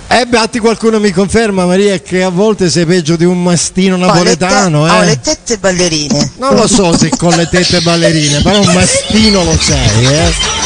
Batti, qualcuno mi conferma, Maria, che a volte sei peggio di un mastino napoletano. Ho le tette ballerine. Non lo so se con le tette ballerine, però un mastino lo sei,